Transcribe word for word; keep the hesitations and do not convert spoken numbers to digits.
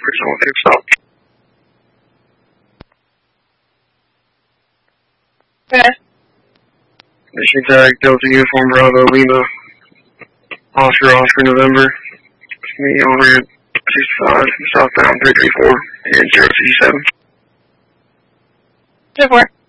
Chris one six stop. Okay. Mission tag Delta Uniform Bravo Lima. Oscar Oscar November. It's me over at sixty-five southbound three three four and zero two seven. Two four.